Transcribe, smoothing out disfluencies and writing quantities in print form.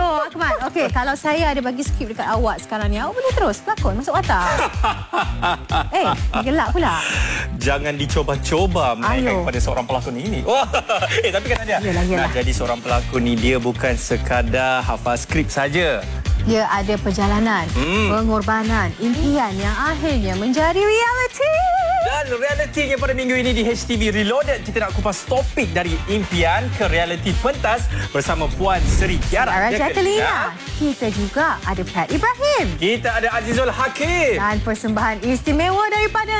Aduh, Akmal. Okey, kalau saya ada bagi skrip dekat awak sekarang ni, awak boleh terus pelakon masuk watak. Gelak pula. Jangan dicoba-coba menaikkan kepada seorang pelakon ini. Wah, tapi kan Nadia, nak jadi seorang pelakon ni dia bukan sekadar hafal skrip saja. Dia ada perjalanan, pengorbanan, impian yang akhirnya menjadi reality. Dan realitinya pada minggu ini di HTV Reloaded, kita nak kupas topik dari impian ke realiti pentas bersama Puan Seri Kiara Jacqueline. Kita juga ada Pat Ibrahim. Kita ada Azizul Hakim. Dan persembahan istimewa daripada